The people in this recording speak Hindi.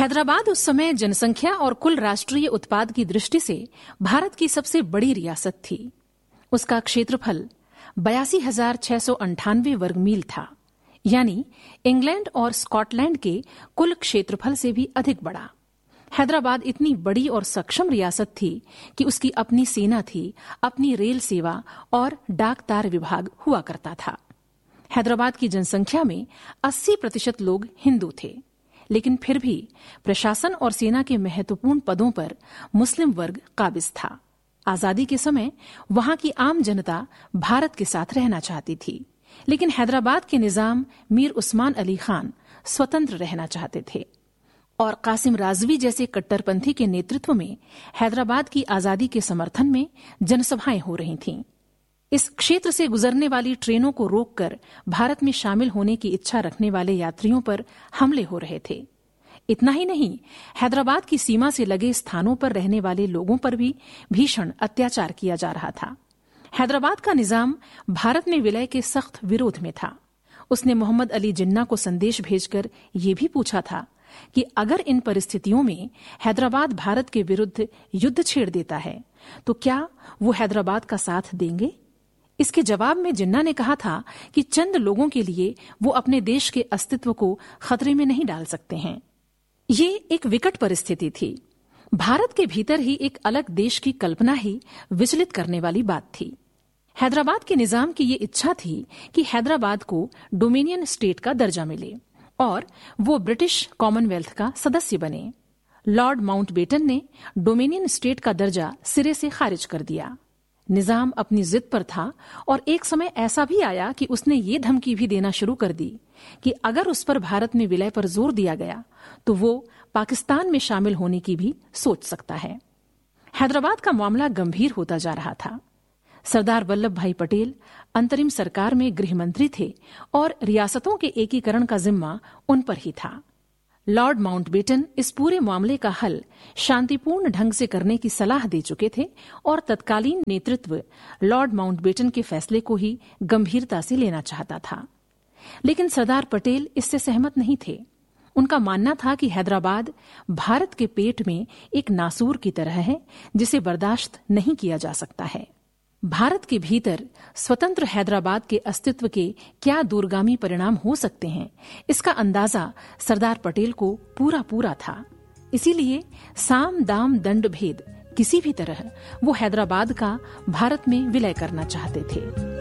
हैदराबाद उस समय जनसंख्या और कुल राष्ट्रीय उत्पाद की दृष्टि से भारत की सबसे बड़ी रियासत थी। उसका क्षेत्रफल 82,698 वर्ग मील था, यानी इंग्लैंड और स्कॉटलैंड के कुल क्षेत्रफल से भी अधिक बड़ा। हैदराबाद इतनी बड़ी और सक्षम रियासत थी कि उसकी अपनी सेना थी, अपनी रेल सेवा और डाक तार विभाग हुआ करता था। हैदराबाद की जनसंख्या में 80% लोग हिंदू थे, लेकिन फिर भी प्रशासन और सेना के महत्वपूर्ण पदों पर मुस्लिम वर्ग काबिज था। आजादी के समय वहां की आम जनता भारत के साथ रहना चाहती थी, लेकिन हैदराबाद के निजाम मीर उस्मान अली खान स्वतंत्र रहना चाहते थे और कासिम राजवी जैसे कट्टरपंथी के नेतृत्व में हैदराबाद की आजादी के समर्थन में जनसभाएं हो रही थीं। इस क्षेत्र से गुजरने वाली ट्रेनों को रोककर भारत में शामिल होने की इच्छा रखने वाले यात्रियों पर हमले हो रहे थे। इतना ही नहीं, हैदराबाद की सीमा से लगे स्थानों पर रहने वाले लोगों पर भी भीषण अत्याचार किया जा रहा था। हैदराबाद का निजाम भारत में विलय के सख्त विरोध में था। उसने मोहम्मद अली जिन्ना को संदेश भेजकर ये भी पूछा था कि अगर इन परिस्थितियों में हैदराबाद भारत के विरुद्ध युद्ध छेड़ देता है तो क्या वो हैदराबाद का साथ देंगे। इसके जवाब में जिन्ना ने कहा था कि चंद लोगों के लिए वो अपने देश के अस्तित्व को खतरे में नहीं डाल सकते हैं। ये एक विकट परिस्थिति थी। भारत के भीतर ही एक अलग देश की कल्पना ही विचलित करने वाली बात थी। हैदराबाद के निजाम की ये इच्छा थी कि हैदराबाद को डोमिनियन स्टेट का दर्जा मिले और वो ब्रिटिश कॉमनवेल्थ का सदस्य बने। लॉर्ड माउंटबेटन ने डोमिनियन स्टेट का दर्जा सिरे से खारिज कर दिया। निजाम अपनी जिद पर था और एक समय ऐसा भी आया कि उसने ये धमकी भी देना शुरू कर दी कि अगर उस पर भारत में विलय पर जोर दिया गया तो वो पाकिस्तान में शामिल होने की भी सोच सकता है। हैदराबाद का मामला गंभीर होता जा रहा था। सरदार वल्लभ भाई पटेल अंतरिम सरकार में गृह मंत्री थे और रियासतों के एकीकरण का जिम्मा उन पर ही था। लॉर्ड माउंटबेटन इस पूरे मामले का हल शांतिपूर्ण ढंग से करने की सलाह दे चुके थे और तत्कालीन नेतृत्व लॉर्ड माउंटबेटन के फैसले को ही गंभीरता से लेना चाहता था। लेकिन सरदार पटेल इससे सहमत नहीं थे। उनका मानना था कि हैदराबाद भारत के पेट में एक नासूर की तरह है जिसे बर्दाश्त नहीं किया जा सकता है। भारत के भीतर स्वतंत्र हैदराबाद के अस्तित्व के क्या दूरगामी परिणाम हो सकते हैं, इसका अंदाजा सरदार पटेल को पूरा था। इसीलिए साम दाम दंड भेद किसी भी तरह वो हैदराबाद का भारत में विलय करना चाहते थे।